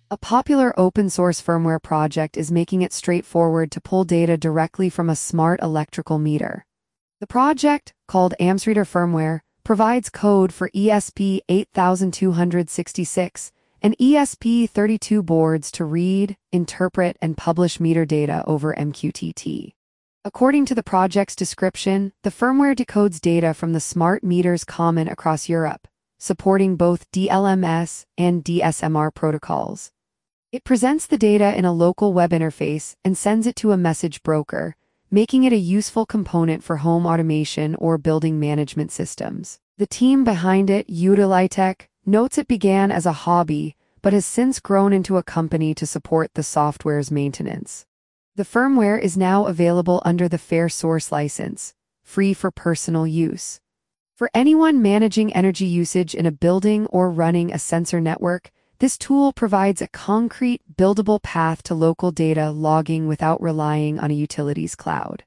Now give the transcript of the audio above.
A popular open-source firmware project is making it straightforward to pull data directly from a smart electrical meter. The project, called AmsReader Firmware, provides code for ESP8266 and ESP32 boards to read, interpret, and publish meter data over MQTT. According to the project's description, the firmware decodes data from the smart meters common across Europe, supporting both DLMS and DSMR protocols. It presents the data in a local web interface and sends it to a message broker, making it a useful component for home automation or building management systems. The team behind it, Utilitech, notes it began as a hobby, but has since grown into a company to support the software's maintenance. The firmware is now available under the Fair Source license, free for personal use. For anyone managing energy usage in a building or running a sensor network, this tool provides a concrete, buildable path to local data logging without relying on a utilities cloud.